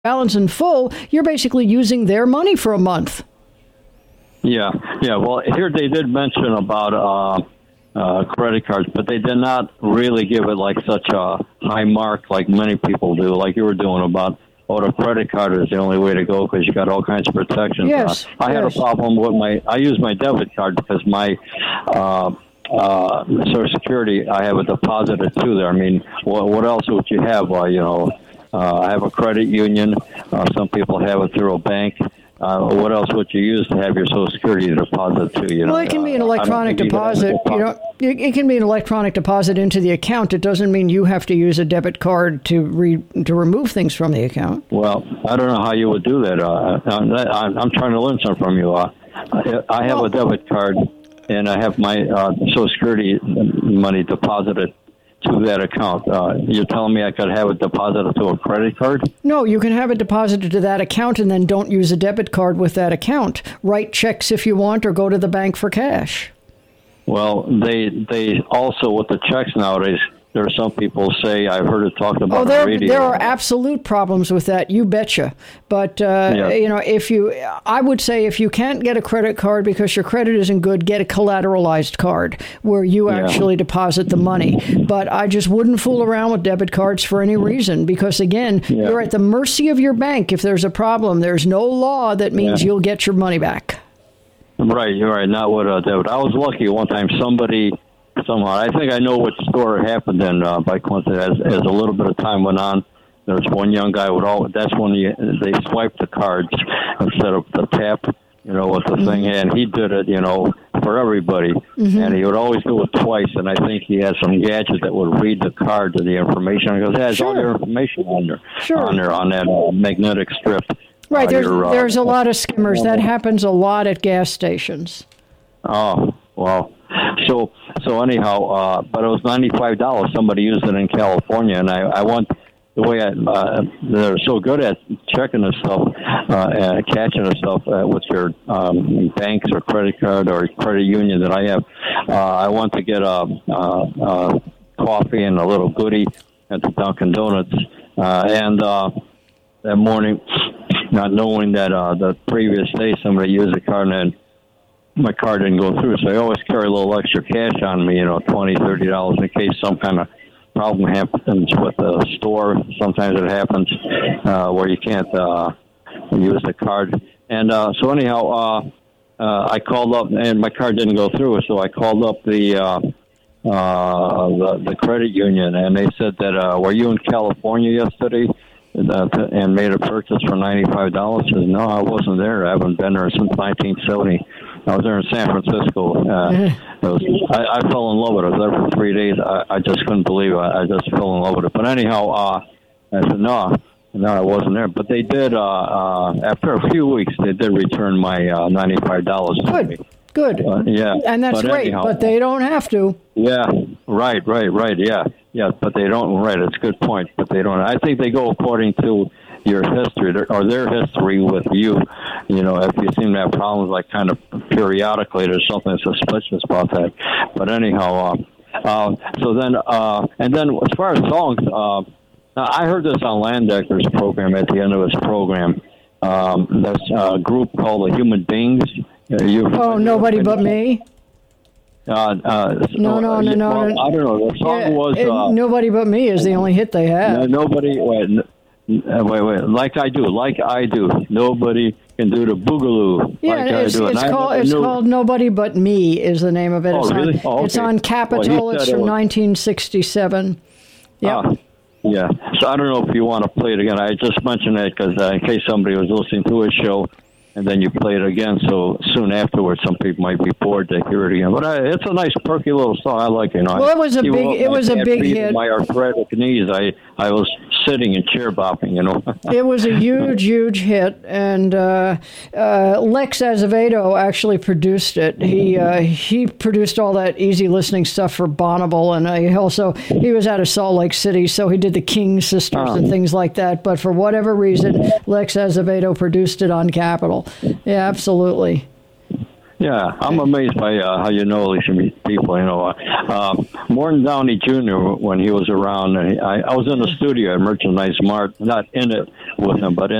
balance in full, you're basically using their money for a month. Yeah. Well, here they did mention about credit cards, but they did not really give it like such a high mark like many people do, like you were doing about, the credit card is the only way to go because you got all kinds of protections. Yes. I had a problem with I use my debit card because my Social Security, I have a deposited too there. I mean, what else would you have? I have a credit union. Some people have it through a bank. What else would you use to have your Social Security deposit to? Well, it can be an electronic deposit. It can be an electronic deposit into the account. It doesn't mean you have to use a debit card to remove things from the account. Well, I don't know how you would do that. I'm trying to learn something from you. I have a debit card, and I have my Social Security money deposited to that account. You're telling me I could have it deposited to a credit card? No, you can have it deposited to that account and then don't use a debit card with that account. Write checks if you want or go to the bank for cash. Well, they also, with the checks nowadays, there are some people say, I've heard it talked about on the radio. There are absolute problems with that, you betcha. But, I would say if you can't get a credit card because your credit isn't good, get a collateralized card where you actually deposit the money. But I just wouldn't fool around with debit cards for any reason because, again, you're at the mercy of your bank. If there's a problem, there's no law that means you'll get your money back. Right, you're right. Not with debit. I was lucky one time somehow, I think I know what store it happened in by coincidence. As a little bit of time went on, there was one young guy that's when they swiped the cards instead of the tap, with the thing, and he did it, for everybody, and he would always do it twice, and I think he had some gadget that would read the card to the information, because it has all your information on that magnetic strip. Right, there's a lot of skimmers. That happens a lot at gas stations. Oh, well. So anyhow, but it was $95. Somebody used it in California, and I want the way they're so good at checking this stuff, catching this stuff with your banks or credit card or credit union that I have. I want to get a coffee and a little goodie at the Dunkin' Donuts, and that morning, not knowing that the previous day somebody used the card and my card didn't go through, so I always carry a little extra cash on me, $20, $30 in case some kind of problem happens with the store. Sometimes it happens where you can't use the card. And so anyhow, I called up, and my card didn't go through, so I called up the credit union, and they said that, were you in California yesterday? And made a purchase for $95. Says, no, I wasn't there. I haven't been there since 1970. I was there in San Francisco. I fell in love with it. I was there for 3 days. I just couldn't believe it. I just fell in love with it. But anyhow, I said, no, I wasn't there. But they did, after a few weeks, they did return my $95 to me. Good. And that's great, anyhow, but they don't have to. Yeah, right, yeah, but they don't, it's a good point, but they don't. I think they go according to your history, or their history with you. If you seem to have problems, like kind of periodically, there's something suspicious about that. But anyhow, so then, and then as far as songs, I heard this on Landecker's program at the end of his program. There's a group called the Human Beings. Nobody but me? No. Well, I don't know. The song was... Nobody But Me is the only hit they had. Nobody... Wait. Like I do. Nobody can do the boogaloo. Yeah, it's called Nobody But Me is the name of it. Really? It's on Capitol. It's from 1967. Yeah. Yeah. So I don't know if you want to play it again. I just mentioned that because in case somebody was listening to his show, and then you play it again, so soon afterwards, some people might be bored to hear it again. But it's a nice, perky little song. I like it. Well, it was a big hit. My arthritic knees, I was sitting and chair bopping, It was a huge hit, and Lex Azevedo actually produced it. He produced all that easy listening stuff for Bonneville, and he was out of Salt Lake City, so he did the King Sisters and things like that. But for whatever reason, Lex Azevedo produced it on Capitol. Yeah, absolutely. Yeah, I'm amazed by how you know these people. Morton Downey Jr. when he was around, I was in the studio at Merchandise Mart, not in it with him, but